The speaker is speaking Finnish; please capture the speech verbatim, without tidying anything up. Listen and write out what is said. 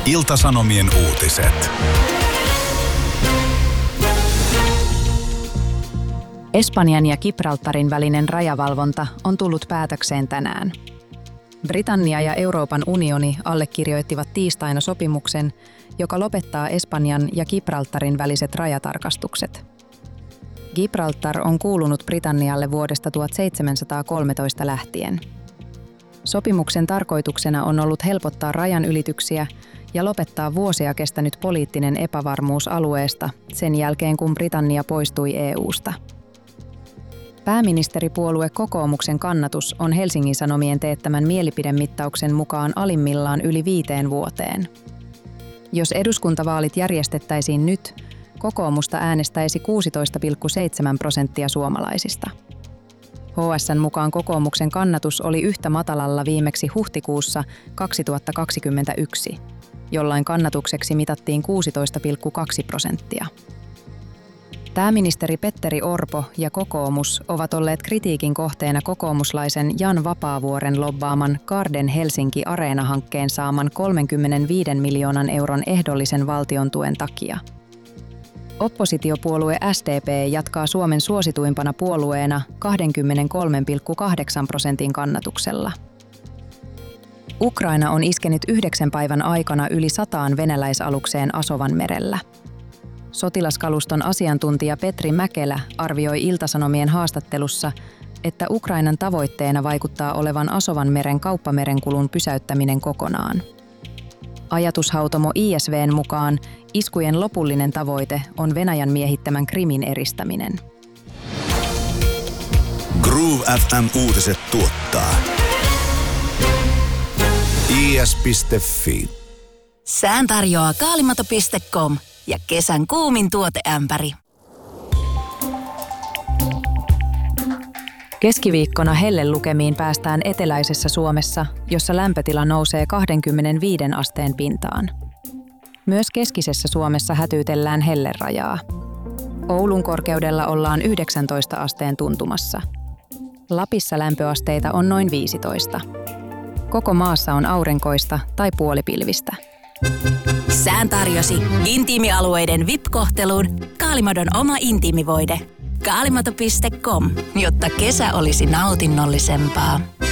Ilta-Sanomien uutiset. Espanjan ja Gibraltarin välinen rajavalvonta on tullut päätökseen tänään. Britannia ja Euroopan unioni allekirjoittivat tiistaina sopimuksen, joka lopettaa Espanjan ja Gibraltarin väliset rajatarkastukset. Gibraltar on kuulunut Britannialle vuodesta tuhatseitsemänsataakolmetoista lähtien. Sopimuksen tarkoituksena on ollut helpottaa rajan ylityksiä ja lopettaa vuosia kestänyt poliittinen epävarmuus alueesta sen jälkeen, kun Britannia poistui E U:sta. Pääministeripuolue Kokoomuksen kannatus on Helsingin Sanomien teettämän mielipidemittauksen mukaan alimmillaan yli viiteen vuoteen. Jos eduskuntavaalit järjestettäisiin nyt, kokoomusta äänestäisi kuusitoista pilkku seitsemän prosenttia suomalaisista. H S:n mukaan kokoomuksen kannatus oli yhtä matalalla viimeksi huhtikuussa kaksituhattakaksikymmentäyksi, jolloin kannatukseksi mitattiin kuusitoista pilkku kaksi prosenttia. Pääministeri Petteri Orpo ja kokoomus ovat olleet kritiikin kohteena kokoomuslaisen Jan Vapaavuoren lobbaaman Garden Helsinki Areena-hankkeen saaman kolmekymmentäviisi miljoonan euron ehdollisen valtion tuen takia. Oppositiopuolue S D P jatkaa Suomen suosituimpana puolueena kaksikymmentäkolme pilkku kahdeksan prosentin kannatuksella. Ukraina on iskenyt yhdeksän päivän aikana yli sataan venäläisalukseen Asovanmerellä. Sotilaskaluston asiantuntija Petri Mäkelä arvioi Ilta-Sanomien haastattelussa, että Ukrainan tavoitteena vaikuttaa olevan Asovanmeren kauppamerenkulun pysäyttäminen kokonaan. Ajatushautomo I S V:n mukaan iskujen lopullinen tavoite on Venäjän miehittämän Krimin eristäminen. Groove F M-uutiset tuottaa I S piste F I. Sään tarjoaa kaalimato piste com ja kesän kuumin tuoteämpäri. Keskiviikkona hellelukemiin päästään eteläisessä Suomessa, jossa lämpötila nousee kaksikymmentäviisi asteen pintaan. Myös keskisessä Suomessa hätyytellään hellerajaa. Oulun korkeudella ollaan yhdeksäntoista asteen tuntumassa. Lapissa lämpöasteita on noin viisitoista. Koko maassa on aurinkoista tai puolipilvistä. Sään tarjosi intiimialueiden V I P-kohteluun Kaalimadon oma intiimivoide. kaalimato piste com, jotta kesä olisi nautinnollisempaa.